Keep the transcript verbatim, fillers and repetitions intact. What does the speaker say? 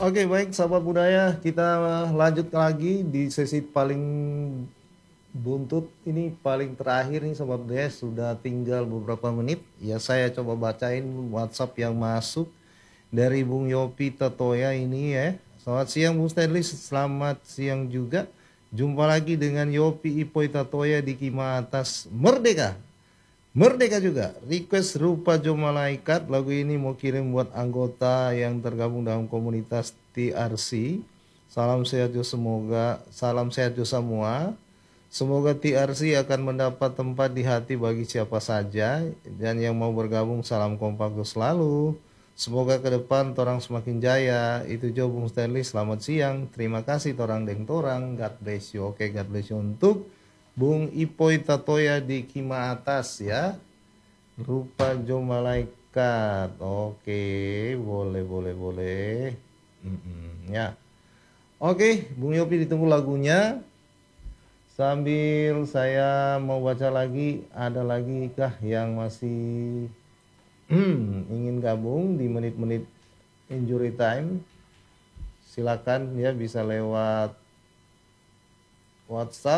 Oke, baik sahabat budaya, kita lanjut lagi di sesi paling buntut ini paling terakhir nih sahabat budaya, sudah tinggal beberapa menit. Ya saya coba bacain WhatsApp yang masuk dari Bung Yopi Tatoya ini ya. Selamat siang Bung Stanley, selamat siang juga. Jumpa lagi dengan Yopi Ipoi Tatoya di Kima Atas Merdeka. Merdeka juga, request Rupa Jo Malaikat. Lagu ini mau kirim buat anggota yang tergabung dalam komunitas T R C. Salam sehat jo semoga, salam sehat jo semua. Semoga T R C akan mendapat tempat di hati bagi siapa saja. Dan yang mau bergabung salam kompak jo selalu. Semoga ke depan torang semakin jaya. Itu Jo Bung Stanley, selamat siang. Terima kasih torang deng torang. God bless you. Oke, God bless you untuk Bung Ipoi Tatoya di Kima Atas ya. Rupa Jo Malaikat. Oke, boleh boleh boleh. Mm-mm, ya. Oke, Bung Yopi ditunggu lagunya. Sambil saya mau baca lagi, ada lagi kah yang masih ingin gabung di menit-menit injury time? Silakan ya, bisa lewat WhatsApp